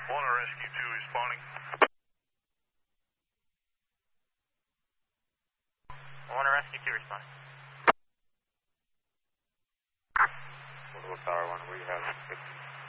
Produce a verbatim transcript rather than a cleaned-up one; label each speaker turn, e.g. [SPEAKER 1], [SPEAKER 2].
[SPEAKER 1] One Rescue two responding.
[SPEAKER 2] One Rescue two responding.
[SPEAKER 3] Tower one, we have fifty.